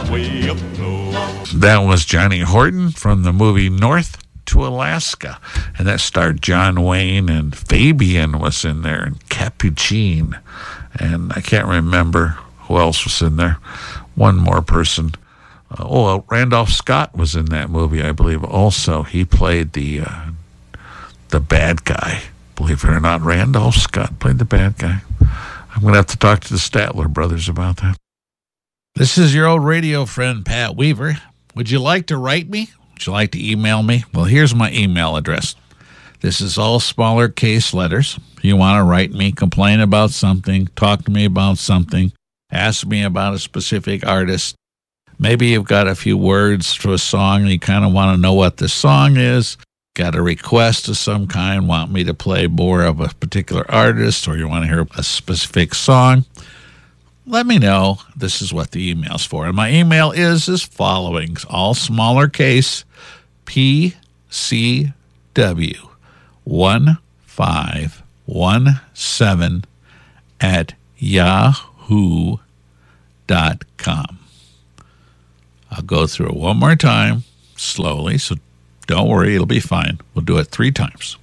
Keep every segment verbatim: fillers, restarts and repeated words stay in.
way up north. That was Johnny Horton from the movie North to Alaska. And that starred John Wayne, and Fabian was in there, and Capuchin. And I can't remember who else was in there. One more person. Uh, oh, well, Randolph Scott was in that movie, I believe, also. He played the uh, the bad guy. Believe it or not, Randolph Scott played the bad guy. I'm going to have to talk to the Statler brothers about that. This is your old radio friend, Pat Weaver. Would you like to write me? Would you like to email me? Well, here's my email address. This is all smaller case letters. If you want to write me, complain about something, talk to me about something, ask me about a specific artist. Maybe you've got a few words to a song and you kind of want to know what the song is. Got a request of some kind, want me to play more of a particular artist, or you want to hear a specific song, let me know. This is what the email's for. And my email is as following, all smaller case, P C W one five one seven at yahoo dot com. I'll go through it one more time, slowly, so don't worry, it'll be fine. We'll do it three times.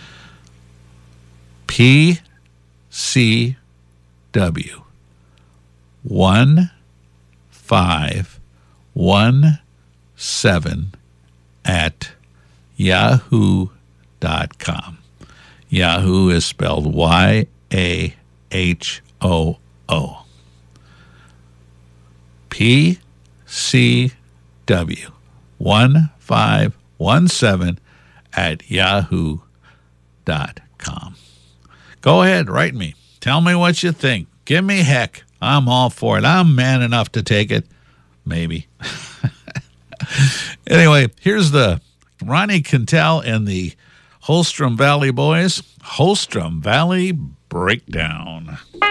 P C W one five one seven at yahoo dot com. Yahoo is spelled Y A H O O. P C W one five one seven at yahoo dot com. Go ahead, write me. Tell me what you think. Give me heck. I'm all for it. I'm man enough to take it. Maybe. Anyway, here's the Ronnie Quintal and the Holstrom Valley Boys. Holstrom Valley Breakdown.